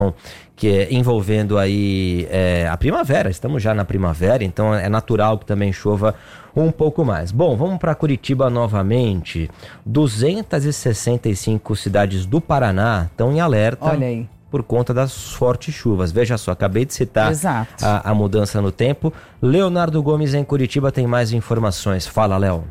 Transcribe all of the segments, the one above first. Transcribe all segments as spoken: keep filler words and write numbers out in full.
que é envolvendo aí é, a primavera, estamos já na primavera, então é natural que também chova um pouco mais. Bom, vamos para Curitiba novamente. duzentas e sessenta e cinco cidades do Paraná estão em alerta. Olha aí. Por conta das fortes chuvas. Veja só, acabei de citar a, a mudança no tempo. Leonardo Gomes em Curitiba tem mais informações. Fala, Léo.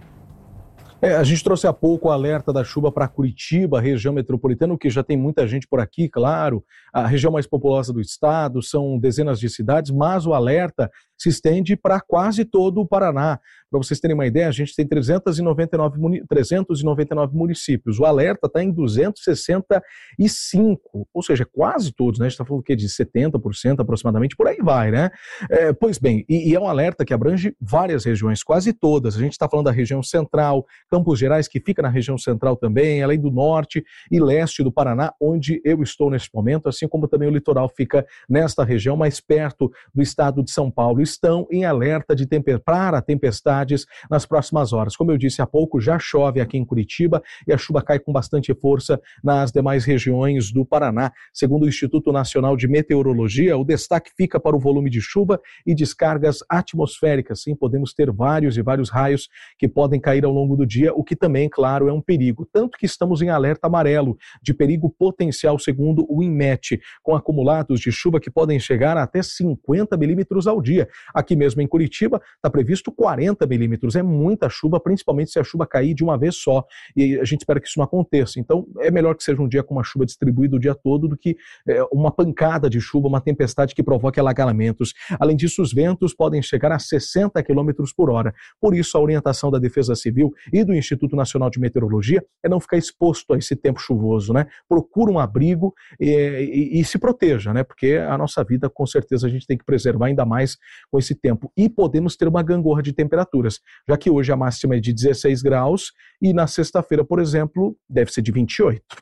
É, a gente trouxe há pouco o alerta da chuva para Curitiba, região metropolitana, que já tem muita gente por aqui, claro, a região mais populosa do estado, são dezenas de cidades, mas o alerta se estende para quase todo o Paraná. Para vocês terem uma ideia, a gente tem trezentos e noventa e nove, trezentos e noventa e nove municípios. O alerta está em duzentos e sessenta e cinco, ou seja, quase todos, né? A gente está falando o quê? De setenta por cento aproximadamente, por aí vai, né? É, pois bem, e, e é um alerta que abrange várias regiões, quase todas. A gente está falando da região central, Campos Gerais, que fica na região central também, além do norte e leste do Paraná, onde eu estou neste momento, assim como também o litoral fica nesta região, mais perto do estado de São Paulo. Estão em alerta de temper... para tempestades nas próximas horas. Como eu disse há pouco, já chove aqui em Curitiba e a chuva cai com bastante força nas demais regiões do Paraná. Segundo o Instituto Nacional de Meteorologia, o destaque fica para o volume de chuva e descargas atmosféricas. Sim, podemos ter vários e vários raios que podem cair ao longo do dia, o que também, claro, é um perigo. Tanto que estamos em alerta amarelo de perigo potencial, segundo o INMET, com acumulados de chuva que podem chegar a até cinquenta milímetros ao dia. Aqui mesmo em Curitiba está previsto quarenta milímetros. É muita chuva, principalmente se a chuva cair de uma vez só. E a gente espera que isso não aconteça. Então, é melhor que seja um dia com uma chuva distribuída o dia todo do que é, uma pancada de chuva, uma tempestade que provoque alagamentos. Além disso, os ventos podem chegar a sessenta quilômetros por hora. Por isso, a orientação da Defesa Civil e do Instituto Nacional de Meteorologia é não ficar exposto a esse tempo chuvoso, né? Procura um abrigo e, e, e se proteja, né? Porque a nossa vida, com certeza, a gente tem que preservar ainda mais com esse tempo. E podemos ter uma gangorra de temperaturas, já que hoje a máxima é de dezesseis graus e na sexta-feira, por exemplo, deve ser de vinte e oito.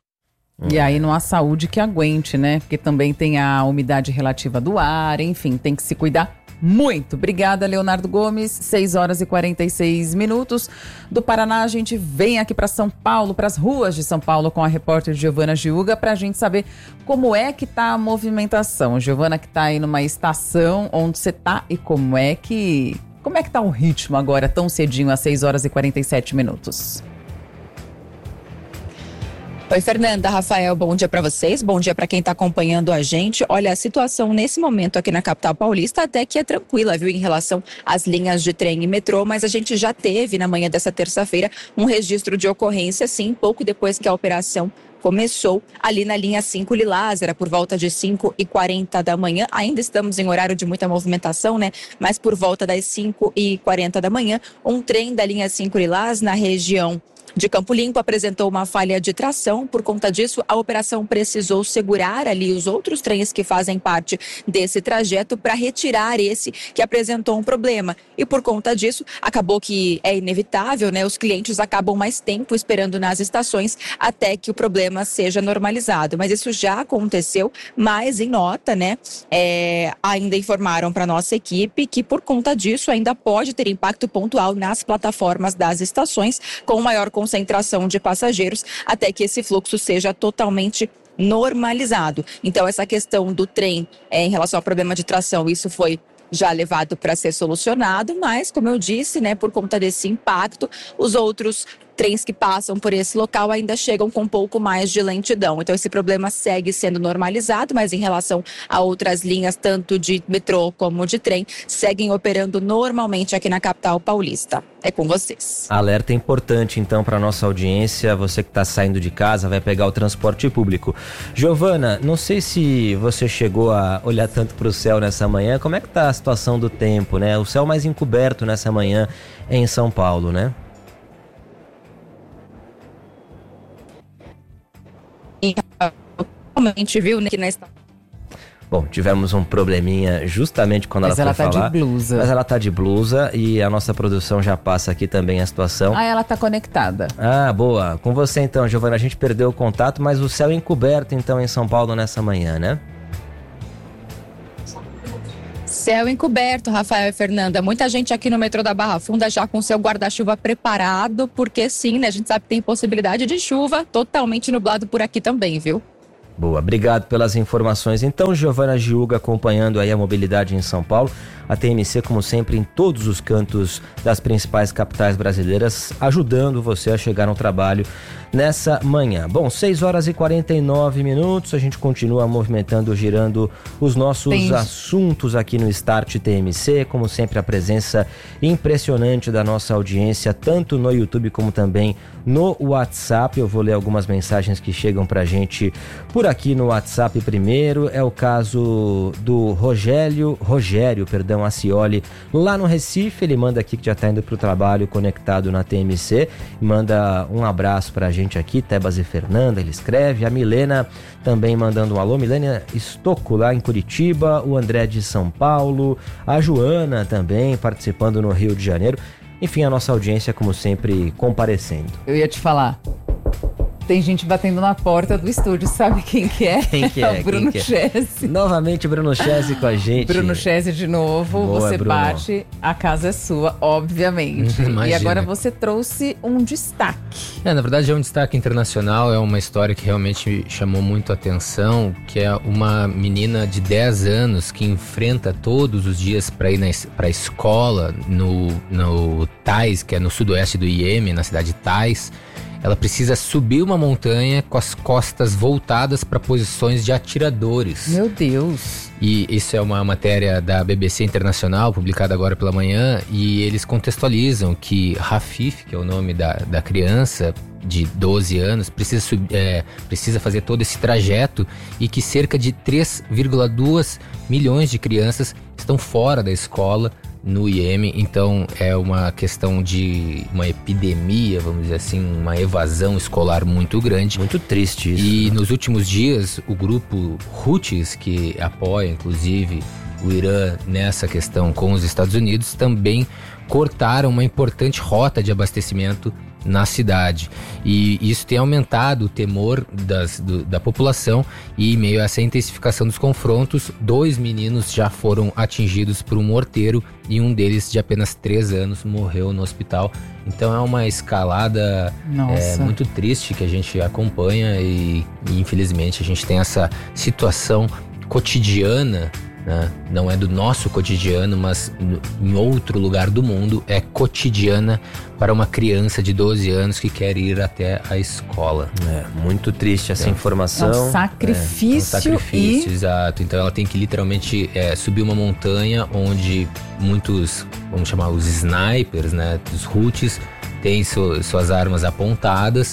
E aí não há saúde que aguente, né? Porque também tem a umidade relativa do ar, enfim, tem que se cuidar muito. Obrigada, Leonardo Gomes. seis horas e quarenta e seis minutos. Do Paraná, a gente vem aqui para São Paulo, para as ruas de São Paulo, com a repórter Giovana Giuga, para a gente saber como é que tá a movimentação. Giovana, que está aí numa estação, onde você está e como é que... Como é que tá o ritmo agora, tão cedinho, às seis horas e quarenta e sete minutos? Oi, Fernanda, Rafael, bom dia para vocês, bom dia para quem está acompanhando a gente. Olha, a situação nesse momento aqui na capital paulista até que é tranquila, viu, em relação às linhas de trem e metrô, mas a gente já teve na manhã dessa terça-feira um registro de ocorrência, sim, pouco depois que a operação começou ali na linha cinco Lilás, era por volta de cinco e quarenta da manhã, ainda estamos em horário de muita movimentação, né? Mas por volta das cinco e quarenta da manhã, um trem da linha cinco Lilás na região de Campo Limpo apresentou uma falha de tração. Por conta disso, a operação precisou segurar ali os outros trens que fazem parte desse trajeto para retirar esse que apresentou um problema. E por conta disso, acabou que é inevitável, né? Os clientes acabam mais tempo esperando nas estações até que o problema seja normalizado. Mas isso já aconteceu, mas em nota, né? É, ainda informaram para nossa equipe que por conta disso ainda pode ter impacto pontual nas plataformas das estações, com maior concentração de passageiros, até que esse fluxo seja totalmente normalizado. Então, essa questão do trem é, em relação ao problema de tração, isso foi já levado para ser solucionado, mas, como eu disse, né, por conta desse impacto, os outros trens que passam por esse local ainda chegam com um pouco mais de lentidão. Então, esse problema segue sendo normalizado, mas em relação a outras linhas, tanto de metrô como de trem, seguem operando normalmente aqui na capital paulista. É com vocês. Alerta importante, então, para nossa audiência. Você que está saindo de casa, vai pegar o transporte público. Giovana, não sei se você chegou a olhar tanto para o céu nessa manhã. Como é que está a situação do tempo, né? O céu mais encoberto nessa manhã é em São Paulo, né? Realmente, viu, né, que na estação. Bom, tivemos um probleminha justamente quando mas ela, ela foi tá falar. de blusa. Mas ela tá de blusa e a nossa produção já passa aqui também a situação. Ah, ela tá conectada. Ah, boa. Com você então, Giovana, a gente perdeu o contato, mas o céu encoberto então em São Paulo nessa manhã, né? Céu encoberto, Rafael e Fernanda. Muita gente aqui no metrô da Barra Funda já com seu guarda-chuva preparado, porque sim, né? A gente sabe que tem possibilidade de chuva, totalmente nublado por aqui também, viu? Boa, obrigado pelas informações. Então, Giovana Giuga acompanhando aí a mobilidade em São Paulo. A T M C, como sempre, em todos os cantos das principais capitais brasileiras, ajudando você a chegar no trabalho nessa manhã. Bom, seis horas e quarenta e nove minutos, a gente continua movimentando, girando os nossos Tem... assuntos aqui no Start T M C. Como sempre, a presença impressionante da nossa audiência, tanto no YouTube como também no WhatsApp. Eu vou ler algumas mensagens que chegam pra gente por aqui no WhatsApp primeiro. É o caso do Rogério, Rogério, perdão, Acioli, lá no Recife. Ele manda aqui que já tá indo pro trabalho conectado na T M C. Manda um abraço pra gente aqui, Tebas e Fernanda, ele escreve. A Milena também mandando um alô. Milena Estocco lá em Curitiba. O André de São Paulo. A Joana também participando no Rio de Janeiro. Enfim, a nossa audiência, como sempre, comparecendo. Eu ia te falar. Tem gente batendo na porta do estúdio, sabe quem que é? Quem que é? É o Bruno é? Chese. Novamente Bruno Chese com a gente. Bruno Chese de novo, Boa, você Bruno. bate, a casa é sua, obviamente. Imagina. E agora você trouxe um destaque. É, na verdade é um destaque internacional, é uma história que realmente chamou muito a atenção, que é uma menina de dez anos que enfrenta todos os dias para ir para a escola no, no Taiz, que é no sudoeste do Iêmen, na cidade de Taiz. Ela precisa subir uma montanha com as costas voltadas para posições de atiradores. Meu Deus! E isso é uma matéria da B B C Internacional, publicada agora pela manhã, e eles contextualizam que Rafif, que é o nome da, da criança de doze anos, precisa, sub, é, precisa fazer todo esse trajeto e que cerca de três vírgula dois milhões de crianças estão fora da escola no Iêmen. Então é uma questão de uma epidemia, vamos dizer assim, uma evasão escolar muito grande. Muito triste isso. E né? nos últimos dias, o grupo Houthis, que apoia inclusive o Irã nessa questão com os Estados Unidos, também cortaram uma importante rota de abastecimento na cidade. E isso tem aumentado o temor das, do, da população, e em meio a essa intensificação dos confrontos, dois meninos já foram atingidos por um morteiro e um deles, de apenas três anos, morreu no hospital. Então é uma escalada é, muito triste que a gente acompanha e, e infelizmente a gente tem essa situação cotidiana, né? Não é do nosso cotidiano, mas em outro lugar do mundo é cotidiana para uma criança de doze anos que quer ir até a escola. É muito triste essa é. informação. É um sacrifício. É, um sacrifício, e... exato. Então ela tem que literalmente é, subir uma montanha onde muitos, vamos chamar os snipers, né, dos Houthis, têm su- suas armas apontadas.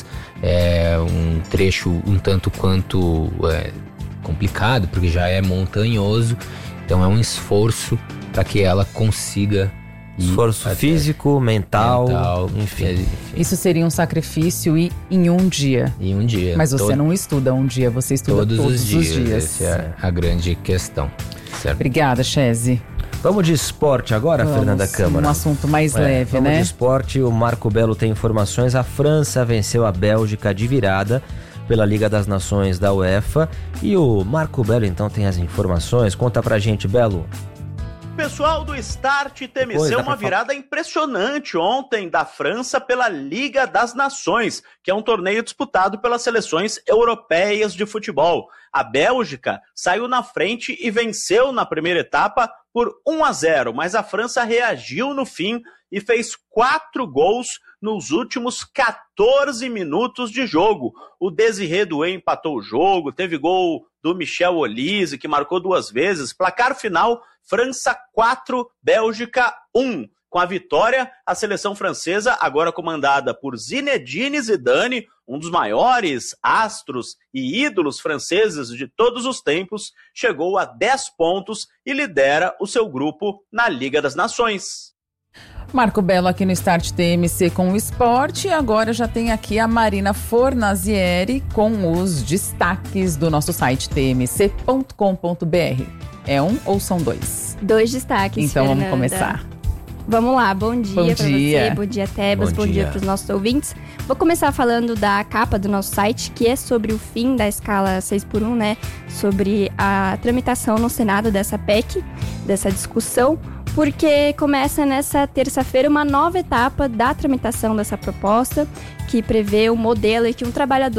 É um trecho um tanto quanto é, complicado, porque já é montanhoso. Então é um esforço para que ela consiga ir. Esforço físico, mental, mental enfim. enfim. Isso seria um sacrifício e em um dia. Em um dia. Mas você todo, não estuda um dia, você estuda todos, todos os dias. os dias. Essa é a grande questão. Certo? Obrigada, Chese. Vamos de esporte agora, Vamos, Fernanda Câmara. Um assunto mais é, leve, vamos né? Vamos de esporte, o Marco Belo tem informações. A França venceu a Bélgica de virada pela Liga das Nações da UEFA. E o Marco Belo, então, tem as informações. Conta pra gente, Belo. Pessoal do Start T M C, uma virada impressionante ontem da França pela Liga das Nações, que é um torneio disputado pelas seleções europeias de futebol. A Bélgica saiu na frente e venceu na primeira etapa por um a zero, mas a França reagiu no fim e fez quatro gols nos últimos quatorze minutos de jogo. O Désiré Doué empatou o jogo, teve gol do Michel Olise, que marcou duas vezes. Placar final, França quatro, Bélgica um. Com a vitória, a seleção francesa, agora comandada por Zinedine Zidane, um dos maiores astros e ídolos franceses de todos os tempos, chegou a dez pontos e lidera o seu grupo na Liga das Nações. Marco Belo aqui no Start T M C com o esporte. Agora já tem aqui a Marina Fornazieri com os destaques do nosso site t m c ponto com ponto b r. É um ou são dois? Dois destaques, Então Fernanda. vamos começar. Vamos lá, bom dia Bom pra dia. você, bom dia Tebas, Bom bom, dia dia. para os nossos ouvintes. Vou começar falando da capa do nosso site, que é sobre o fim da escala seis por um, né? Sobre a tramitação no Senado dessa P E C, dessa discussão, porque começa nessa terça-feira uma nova etapa da tramitação dessa proposta, que prevê o modelo em que um trabalhador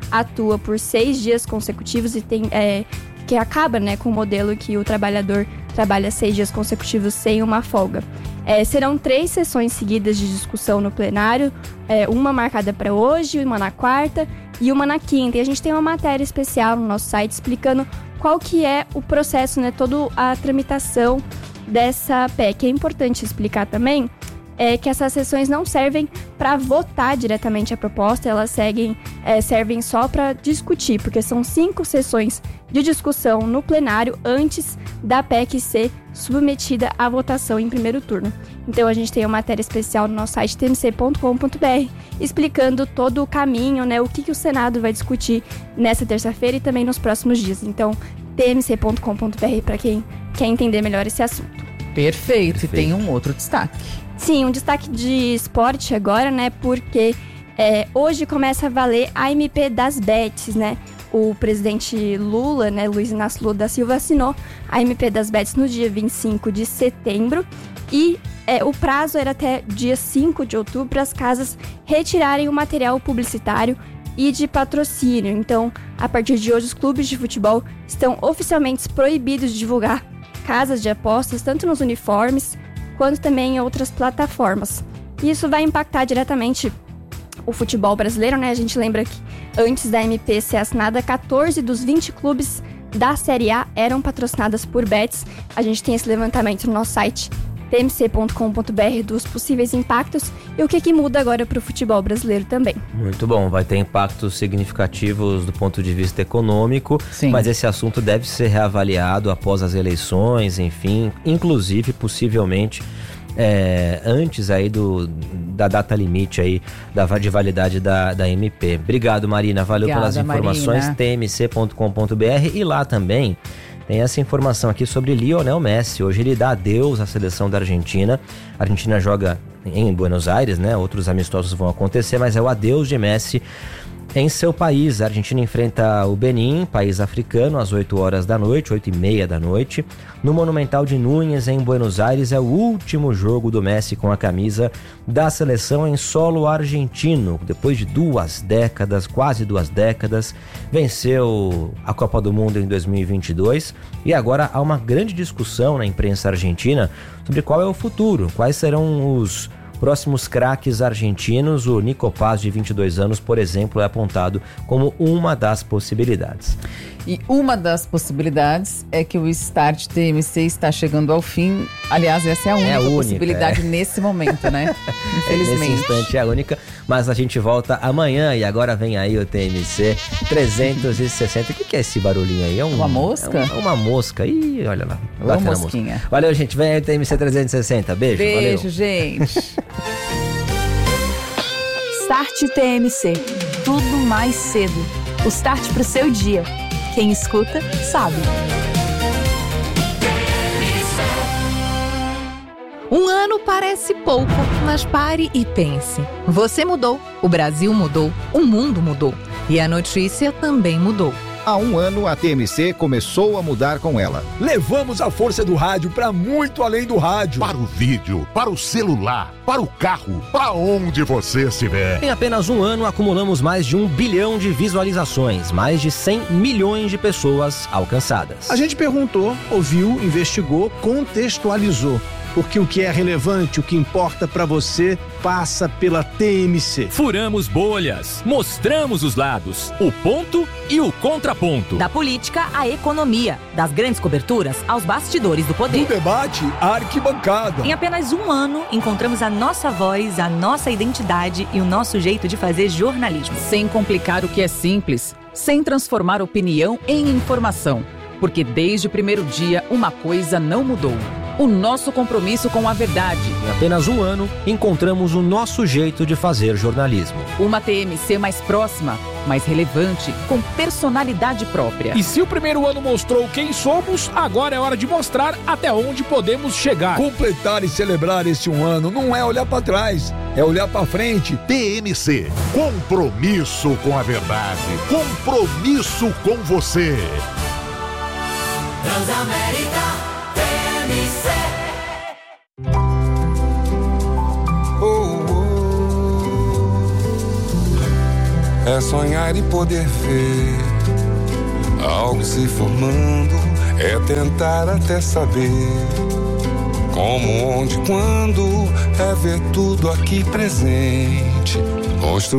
atua por seis dias consecutivos e tem, é, que acaba, né, com o modelo que o trabalhador trabalha seis dias consecutivos sem uma folga. É, serão três sessões seguidas de discussão no plenário, é, uma marcada para hoje, uma na quarta e uma na quinta. E a gente tem uma matéria especial no nosso site explicando qual que é o processo, né, toda a tramitação dessa P E C. É importante explicar também é, que essas sessões não servem para votar diretamente a proposta, elas seguem, é, servem só para discutir, porque são cinco sessões de discussão no plenário antes da P E C ser submetida à votação em primeiro turno. Então a gente tem uma matéria especial no nosso site t m c ponto com ponto b r explicando todo o caminho, né, o que, que o Senado vai discutir nessa terça-feira e também nos próximos dias. Então t m c ponto com ponto b r para quem quer entender melhor esse assunto. Perfeito. E tem um outro destaque. Sim, um destaque de esporte agora, né? Porque é, hoje começa a valer a M P das bets, né? O presidente Lula, né, Luiz Inácio Lula da Silva, assinou a M P das bets no dia vinte e cinco de setembro e é, o prazo era até dia cinco de outubro para as casas retirarem o material publicitário e de patrocínio. Então, a partir de hoje, os clubes de futebol estão oficialmente proibidos de divulgar casas de apostas, tanto nos uniformes quanto também em outras plataformas. E isso vai impactar diretamente o futebol brasileiro, né? A gente lembra que antes da M P ser assinada, quatorze dos vinte clubes da Série A eram patrocinadas por bets. A gente tem esse levantamento no nosso site t m c ponto com ponto b r dos possíveis impactos e o que, que muda agora para o futebol brasileiro também. Muito bom, vai ter impactos significativos do ponto de vista econômico, Sim. mas esse assunto deve ser reavaliado após as eleições, enfim, inclusive, possivelmente, é, antes aí do, da data limite aí da, de validade da, da M P. Obrigado, Marina, valeu Obrigada, pelas informações, Marina. t m c ponto com ponto b r e lá também tem essa informação aqui sobre Lionel Messi. Hoje ele dá adeus à seleção da Argentina. A Argentina joga em Buenos Aires, né? Outros amistosos vão acontecer, mas é o adeus de Messi em seu país. A Argentina enfrenta o Benin, país africano, às oito horas da noite, oito e meia da noite. No Monumental de Núñez, em Buenos Aires, é o último jogo do Messi com a camisa da seleção em solo argentino. Depois de duas décadas, quase duas décadas, venceu a Copa do Mundo em dois mil e vinte e dois. E agora há uma grande discussão na imprensa argentina sobre qual é o futuro, quais serão os próximos craques argentinos. O Nico Paz, de vinte e dois anos, por exemplo, é apontado como uma das possibilidades. E uma das possibilidades é que o Start T M C está chegando ao fim. Aliás, essa é a única, é a única possibilidade é. nesse momento, né? Infelizmente. Nesse instante é a única, mas a gente volta amanhã e agora vem aí o T M C trezentos e sessenta. O que, que é esse barulhinho aí? É um, uma mosca? É uma, uma mosca. Ih, olha lá. Uma mosquinha. Mosca. Valeu, gente. Vem aí o T M C trezentos e sessenta. Beijo, Beijo, valeu. gente. Start T M C. Tudo mais cedo. O start pro seu dia. Quem escuta, sabe. Um ano parece pouco, mas pare e pense. Você mudou, o Brasil mudou, o mundo mudou. E a notícia também mudou. Há um ano, a T M C começou a mudar com ela. Levamos a força do rádio para muito além do rádio. Para o vídeo, para o celular, para o carro, para onde você estiver. Em apenas um ano, acumulamos mais de um bilhão de visualizações, mais de cem milhões de pessoas alcançadas. A gente perguntou, ouviu, investigou, contextualizou. Porque o que é relevante, o que importa para você, passa pela T M C. Furamos bolhas, mostramos os lados, o ponto e o contraponto. Da política à economia, das grandes coberturas aos bastidores do poder. Do debate à arquibancada. Em apenas um ano, encontramos a nossa voz, a nossa identidade e o nosso jeito de fazer jornalismo. Sem complicar o que é simples, sem transformar opinião em informação. Porque desde o primeiro dia, uma coisa não mudou. O nosso compromisso com a verdade. Em apenas um ano, encontramos o nosso jeito de fazer jornalismo. Uma T M C mais próxima, mais relevante, com personalidade própria. E se o primeiro ano mostrou quem somos, agora é hora de mostrar até onde podemos chegar. Completar e celebrar esse um ano não é olhar para trás, é olhar para frente. T M C, compromisso com a verdade, compromisso com você. Transamérica T M C. Oh, oh. é sonhar e poder ver algo se formando, é tentar até saber como, onde, quando, é ver tudo aqui presente, construir